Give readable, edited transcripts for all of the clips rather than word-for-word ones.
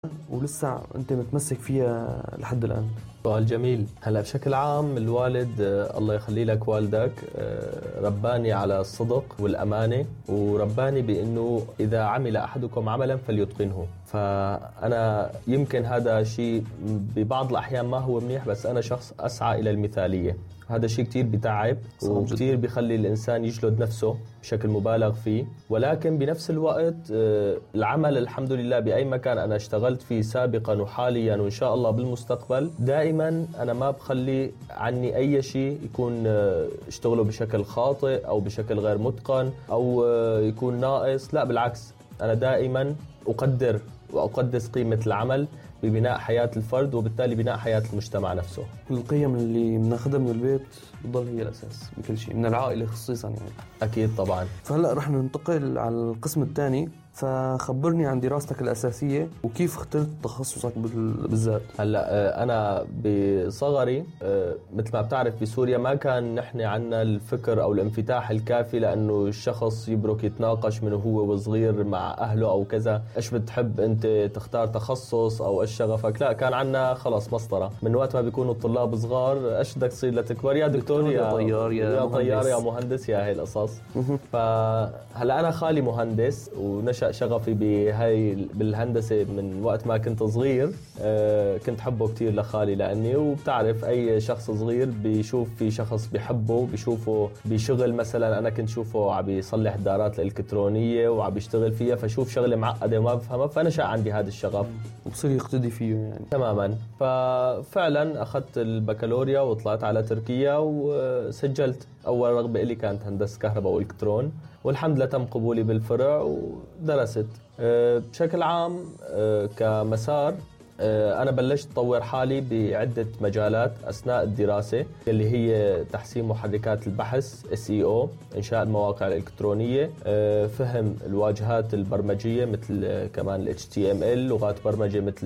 ولسه أنت متمسك فيها لحد الآن؟ سؤال جميل. هلا بشكل عام الوالد الله يخلي لك والدك رباني على الصدق والأمانة، ورباني بأنه إذا عمل أحدكم عملا فليتقنه. فأنا يمكن هذا شيء ببعض الأحيان ما هو منيح، بس أنا شخص أسعى إلى المثالية. هذا شيء كتير بتعب وكتير بيخلي الإنسان يجلد نفسه بشكل مبالغ فيه، ولكن بنفس الوقت العمل الحمد لله بأي مكان أنا اشتغلت فيه سابقا وحاليا وإن شاء الله بالمستقبل دائما أنا ما بخلي عني أي شيء يكون اشتغله بشكل خاطئ أو بشكل غير متقن أو يكون ناقص. لا بالعكس، أنا دائما أقدر وأقدس قيمة العمل ببناء حياة الفرد وبالتالي بناء حياة المجتمع نفسه. القيم اللي بناخذها من البيت بتضل هي الأساس بكل شيء، من العائلة خصيصا يعني. أكيد طبعا. فهلأ رح ننتقل على القسم الثاني، فخبرني عن دراستك الأساسية وكيف اخترت تخصصك بالذات. هلا أنا بصغري مثل ما بتعرف بسوريا ما كان نحن عنا الفكر أو الانفتاح الكافي لأنه الشخص يبرك يتناقش من هو وصغير مع أهله أو كذا، إيش بتحب أنت تختار تخصص أو إيش شغفك. لا، كان عنا خلاص مسطرة من وقت ما بيكونوا الطلاب صغار، إيش بدك تصير لتكبر؟ يا دكتور يا طيار يا طيار يا مهندس يا هاي القصص. فهلا أنا خالي مهندس ونشأ شغفي بالهندسة من وقت ما كنت صغير. كنت حبه كتير لخالي لأني، وبتعرف أي شخص صغير بيشوف في شخص بيحبه بيشوفه بشغل. مثلا أنا كنت شوفه عم بيصلح دارات الإلكترونية وعم بيشتغل فيها، فشوف شغلة معقدة وما بفهمها فنشأ عندي هذا الشغف وبصير يقتدي فيه يعني. تماما. ففعلا أخذت البكالوريا وطلعت على تركيا وسجلت. أول رغبة إلي كانت هندسة كهرباء وإلكترون، والحمد لله تم قبولي بالفرع ودرست. بشكل عام كمسار أنا بلشت أطور حالي بعدة مجالات أثناء الدراسة، اللي هي تحسين محركات البحث SEO، إنشاء المواقع الإلكترونية، فهم الواجهات البرمجية مثل كمان HTML، لغات برمجة مثل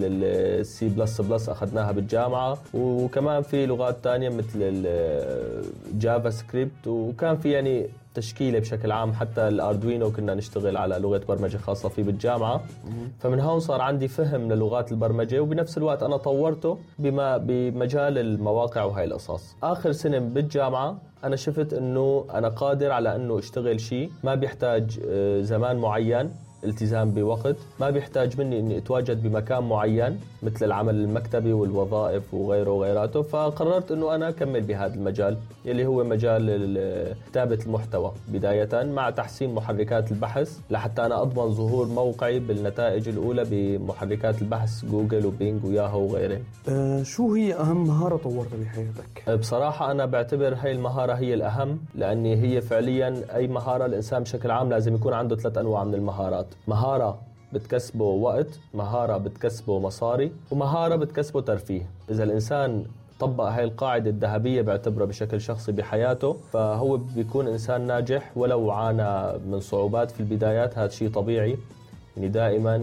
C++ أخذناها بالجامعة، وكمان في لغات تانية مثل الجافا سكريبت، وكان في يعني تشكيلة بشكل عام. حتى الأردوينو كنا نشتغل على لغة برمجة خاصة فيه بالجامعة. فمن هون صار عندي فهم للغات البرمجة، وبنفس الوقت أنا طورته بمجال المواقع وهاي القصص. آخر سنة بالجامعة أنا شفت أنه أنا قادر على أنه اشتغل شيء ما بيحتاج زمان معين، التزام بوقت، ما بيحتاج مني اني اتواجد بمكان معين مثل العمل المكتبي والوظائف وغيره وغيراته. فقررت انه انا اكمل بهذا المجال اللي هو مجال كتابة المحتوى بداية، مع تحسين محركات البحث لحتى انا اضمن ظهور موقعي بالنتائج الاولى بمحركات البحث جوجل وبينج وياهو وغيره. شو هي اهم مهارة طورتها بحياتك؟ بصراحة انا بعتبر هاي المهارة هي الاهم، لاني هي فعليا اي مهارة الانسان بشكل عام لازم يكون عنده 3 أنواع من المهارات. مهارة بتكسبه وقت، مهارة بتكسبه مصاري، ومهارة بتكسبه ترفيه. إذا الإنسان طبق هاي القاعدة الذهبية بعتبره بشكل شخصي بحياته، فهو بيكون إنسان ناجح ولو عانى من صعوبات في البدايات. هذا شيء طبيعي، يعني دائما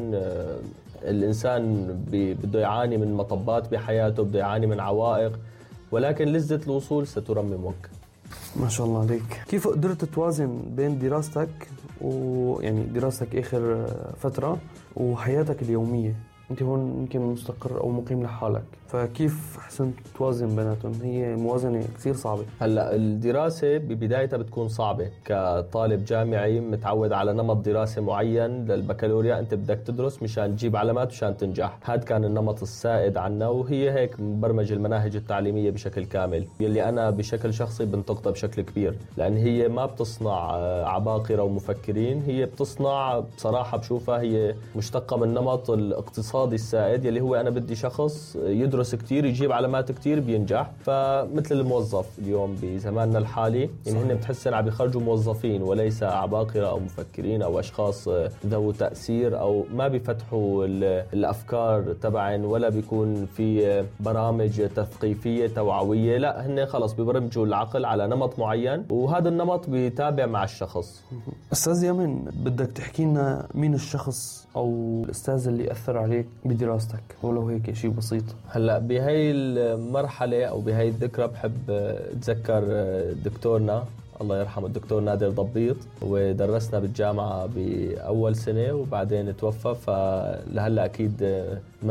الإنسان بده يعاني من مطبات بحياته، بده يعاني من عوائق، ولكن لذة الوصول سترممك. ما شاء الله عليك. كيف قدرت توازن بين دراستك ويعني دراستك آخر فترة وحياتك اليومية؟ أنت هون يمكن مستقر أو مقيم لحالك، فكيف حسنت توازن بيناتهم؟ هي موازنة كثير صعبة. هلأ الدراسة ببدايتها بتكون صعبة. كطالب جامعي متعود على نمط دراسة معين للبكالوريا، أنت بدك تدرس مشان تجيب علامات مشان تنجح. هذا كان النمط السائد عنا، وهي هيك مبرمج المناهج التعليمية بشكل كامل، يلي أنا بشكل شخصي بنتقدها بشكل كبير، لأن هي ما بتصنع عباقرة ومفكرين، هي بتصنع بصراحة بشوفها هي مشتقة من نمط الاقتصادي السائد، يلي هو أنا بدي شخص يدرس كتير يجيب علامات كتير بينجح. فمثل الموظف اليوم بزماننا الحالي، يعني هن بتحسن عم بيخرجوا موظفين وليس عباقرة أو مفكرين أو أشخاص ذو تأثير، أو ما بيفتحوا الأفكار تبعن ولا بيكون في برامج تثقيفية توعوية. لا، هن خلص بيبرمجوا العقل على نمط معين، وهذا النمط بيتابع مع الشخص. أستاذ يمن، بدك تحكي لنا مين الشخص أو الأستاذ اللي أثر عليك بدراستك ولو هيك شيء بسيط؟ هلا بهاي المرحلة أو بهاي الذكرى بحب أتذكر دكتورنا الله يرحمه الدكتور نادر ضبيط، ودرسنا بالجامعة بأول سنة وبعدين توفى، فلهلا أكيد